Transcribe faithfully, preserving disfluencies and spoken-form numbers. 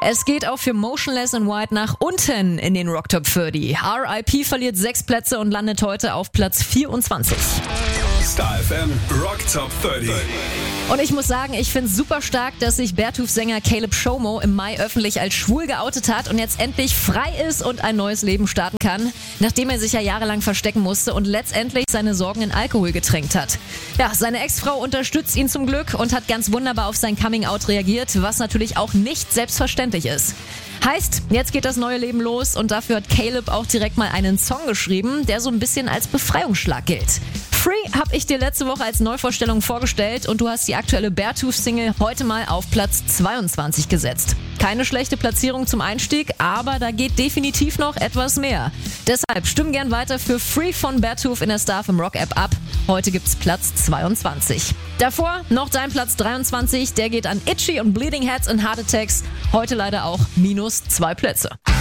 Es geht auch für Motionless in White nach unten in den Rock Top dreißig. R I P verliert sechs Plätze und landet heute auf Platz vierundzwanzig. Star F M Rock Top dreißig. Und ich muss sagen, ich finde es super stark, dass sich Beartooth-Sänger Caleb Shomo im Mai öffentlich als schwul geoutet hat und jetzt endlich frei ist und ein neues Leben starten kann, nachdem er sich ja jahrelang verstecken musste und letztendlich seine Sorgen in Alkohol getränkt hat. Ja, seine Ex-Frau unterstützt ihn zum Glück und hat ganz wunderbar auf sein Coming-out reagiert, was natürlich auch nicht selbstverständlich ist. Heißt, jetzt geht das neue Leben los und dafür hat Caleb auch direkt mal einen Song geschrieben, der so ein bisschen als Befreiungsschlag gilt. Free habe ich dir letzte Woche als Neuvorstellung vorgestellt und du hast die aktuelle Beartooth-Single heute mal auf Platz zweiundzwanzig gesetzt. Keine schlechte Platzierung zum Einstieg, aber da geht definitiv noch etwas mehr. Deshalb stimm gern weiter für Free von Beartooth in der Star F M Rock App ab. Heute gibt's Platz zweiundzwanzig. Davor noch dein Platz dreiundzwanzig, der geht an Itchy und Bleeding Heads and Heart Attacks. Heute leider auch minus zwei Plätze.